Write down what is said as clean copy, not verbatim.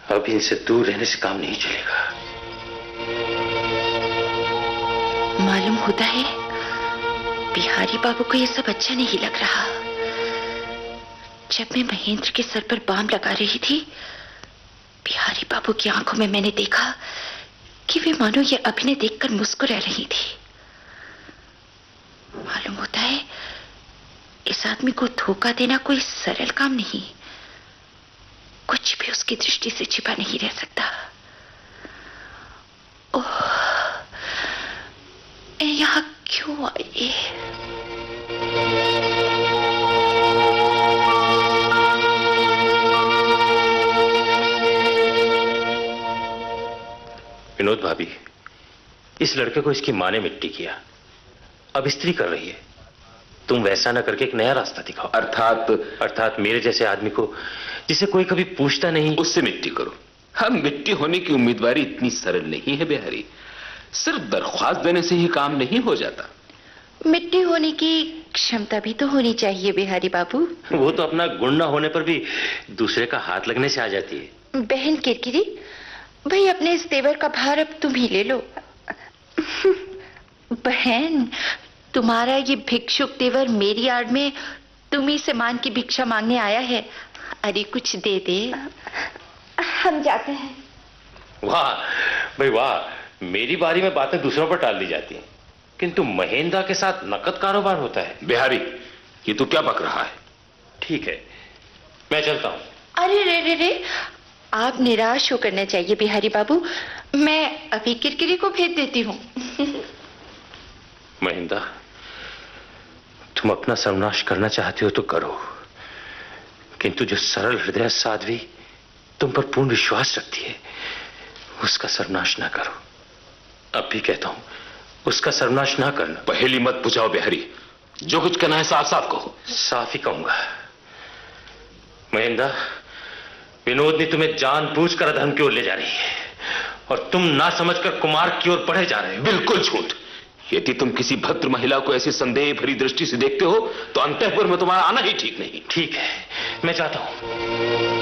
अब इनसे दूर रहने से काम नहीं चलेगा। मालूम होता है बिहारी बाबू को यह सब अच्छा नहीं लग रहा। जब मैं महेंद्र के सर पर बाम लगा रही थी, बिहारी बाबू की आंखों में मैंने देखा कि वे मानो ये अभिनय देखकर मुस्कुरा रही थी। मालूम होता है इस आदमी को धोखा देना कोई सरल काम नहीं। कुछ भी उसकी दृष्टि से छिपा नहीं रह सकता। ओह, यहां क्यों आई? विनोद भाभी, इस लड़के को इसकी माँ ने मिट्टी किया, अब स्त्री कर रही है। तुम वैसा ना करके एक नया रास्ता दिखाओ। अर्थात मेरे जैसे आदमी को, जिसे कोई कभी पूछता नहीं, उससे मिट्टी करो। हम मिट्टी होने की उम्मीदवारी इतनी सरल नहीं है बिहारी। सिर्फ दरख्वास्त देने से ही काम नहीं हो जाता। मिट्टी होने की क्षमता भी तो होनी चाहिए बिहारी बाबू। वो तो अपना गुण न होने पर भी दूसरे का हाथ लगने से आ जाती है। बहन किरकिरी, भाई अपने इस तेवर का भार अब तुम ही ले लो। बहन, तुम्हारा ये भिक्षुक तेवर मेरी आड़ में तुम ही से मान की भिक्षा मांगने आया है। अरे कुछ दे दे। हम जाते हैं। वाह भाई वाह, मेरी बारी में बातें दूसरों पर टाल दी जाती हैं, किंतु महेंद्र के साथ नकद कारोबार होता है। बिहारी, ये तू क्या बक रहा है? ठीक है, मैं चलता हूं। अरे रे रे रे, आप निराश होकर न चाहिए बिहारी बाबू, मैं अभी किरकिरी को भेज देती हूँ। महेंद्र, तुम अपना सर्वनाश करना चाहती हो तो करो, किंतु जो सरल हृदय साध्वी तुम पर पूर्ण विश्वास रखती है, उसका सर्वनाश ना करो। अब भी कहता हूं, उसका सर्वनाश ना करना। पहेली मत बुझाओ बिहारी, जो कुछ कहना है साफ साफ कहो। साफ ही कहूंगा। महेंद्र, विनोद ने तुम्हें जानबूझकर अधर्म की ओर ले जा रही है और तुम ना समझकर कुमार की ओर बढ़े जा रहे हो। बिल्कुल झूठ। यदि तुम किसी भद्र महिला को ऐसी संदेह भरी दृष्टि से देखते हो तो अंतःपुर में तुम्हारा आना ही ठीक नहीं। ठीक है, मैं जाता हूं।